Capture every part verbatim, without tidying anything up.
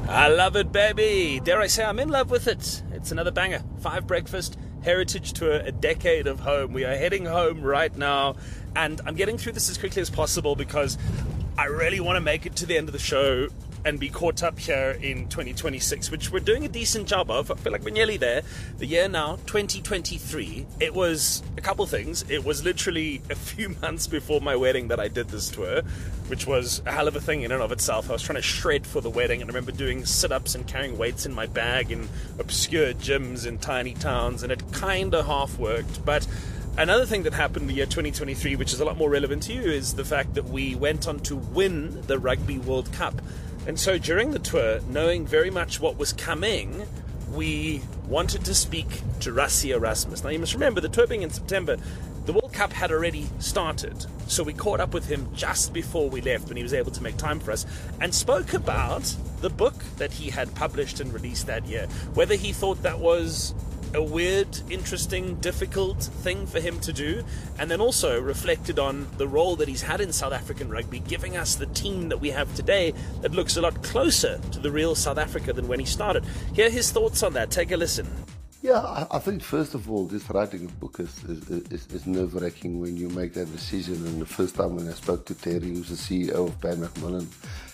I love it, baby. Dare I say I'm in love with it. It's another banger. Five Breakfast, Heritage Tour, a decade of home. We are heading home right now, and I'm getting through this as quickly as possible because I really want to make it to the end of the show and be caught up here in twenty twenty-six, which we're doing a decent job of. I feel like we're nearly there. The year now, twenty twenty-three. It was a couple things. It was literally a few months before my wedding that I did this tour, which was a hell of a thing in and of itself. I was trying to shred for the wedding, and I remember doing sit-ups and carrying weights in my bag in obscure gyms in tiny towns, and it kind of half worked. But another thing that happened in the year twenty twenty-three, which is a lot more relevant to you, is the fact that we went on to win the Rugby World Cup. And so during the tour, knowing very much what was coming, we wanted to speak to Rassie Erasmus. Now you must remember, the tour being in September, the World Cup had already started. So we caught up with him just before we left when he was able to make time for us and spoke about the book that he had published and released that year. Whether he thought that was a weird, interesting, difficult thing for him to do, and then also reflected on the role that he's had in South African rugby, giving us the team that we have today that looks a lot closer to the real South Africa than when he started. Here are his thoughts on that. Take a listen. Yeah, I, I think first of all, just writing a book is, is, is, is nerve-wracking when you make that decision. And the first time when I spoke to Terry, who's the C E O of Pan Macmillan,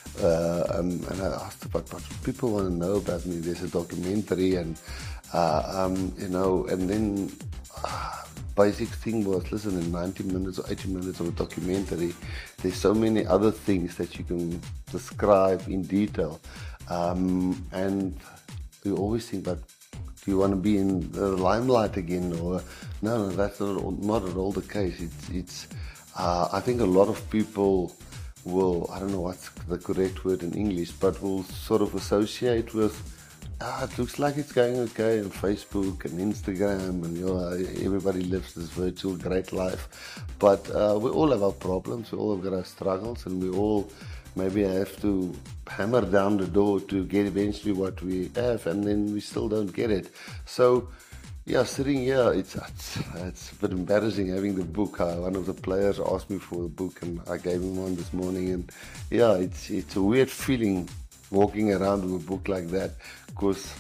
uh, um, and I asked about what people want to know about me. There's a documentary, and uh, um, you know, and then uh, basic thing was, listen, in ninety minutes or eighty minutes of a documentary, there's so many other things that you can describe in detail, um, and you always think, but do you want to be in the limelight again? Or no, no, that's not, not at all the case. It's, it's. Uh, I think a lot of people will, I don't know what's the correct word in English, but will sort of associate with, ah, it looks like it's going okay on Facebook and Instagram, and you know, everybody lives this virtual great life. But uh, we all have our problems, we all have got our struggles, and we all maybe have to hammer down the door to get eventually what we have, and then we still don't get it. So, yeah, sitting here, it's it's, it's a bit embarrassing having the book. Uh, one of the players asked me for the book, and I gave him one this morning. And yeah, it's it's a weird feeling walking around with a book like that, because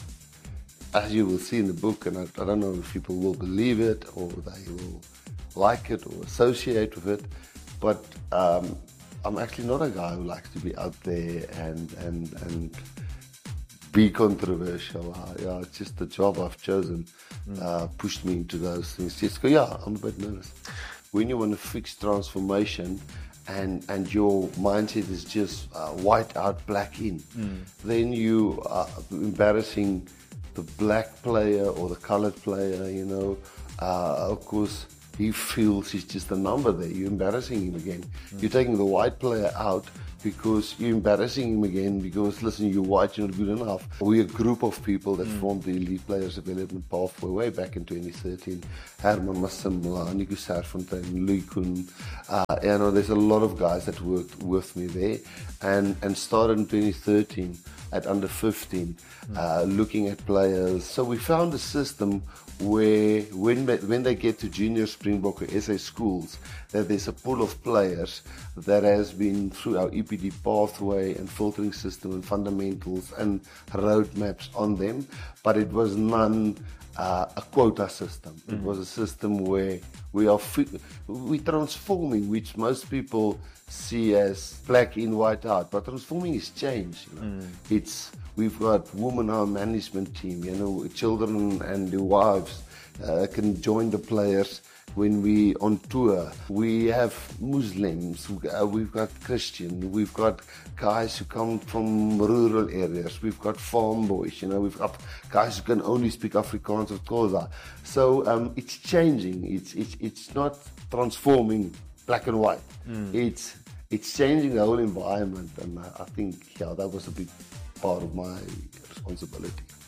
as you will see in the book, and I, I don't know if people will believe it or they will like it or associate with it, but um, I'm actually not a guy who likes to be out there and and and be controversial. Uh, yeah, it's just the job I've chosen uh, pushed me into those things. Just go, yeah, I'm a bit nervous. When you want to fix transformation and and your mindset is just uh, white out, black in, mm. then you are embarrassing the black player or the colored player, you know. Uh, of course, he feels he's just a number there. You're embarrassing him again. Mm. You're taking the white player out because you're embarrassing him again because, listen, you're white, you're not good enough. We're a group of people that mm. formed the Elite Players Development Pathway way back in twenty thirteen. Herman Massimla, Nico Serfontein, Louis Kuhn. Uh, you know, there's a lot of guys that worked with me there, and, and started in twenty thirteen at under fifteen, mm. uh, looking at players. So we found a system where when when they get to junior Springbok or S A schools, that there's a pool of players that has been through our E P D pathway and filtering system and fundamentals and roadmaps on them, but it was none uh, a quota system. Mm. It was a system where we are we transforming, which most people see as black in, white out, but transforming is change. You know? mm. It's we've got women on management team, you know, children and their wives uh, can join the players when we on tour. We have Muslims, we've got Christian, we've got guys who come from rural areas, we've got farm boys, you know, we've got guys who can only speak Afrikaans or Xhosa. So um, it's changing. It's it's it's not transforming black and white. Mm. It's it's changing the whole environment, and I, I think yeah, that was a big part of my responsibility.